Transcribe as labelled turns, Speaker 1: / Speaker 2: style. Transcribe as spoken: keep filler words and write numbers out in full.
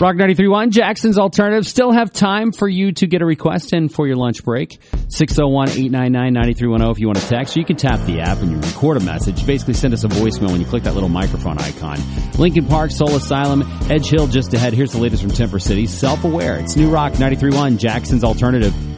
Speaker 1: Rock ninety-three point one, Jackson's Alternative. Still have time for you to get a request in for your lunch break. six oh one, eight nine nine, nine three one oh if you want to text. Or you can tap the app and you record a message. Basically send us a voicemail when you click that little microphone icon. Lincoln Park, Soul Asylum, Edge Hill just ahead. Here's the latest from Timber City. Self-Aware. It's New Rock ninety-three point one, Jackson's Alternative.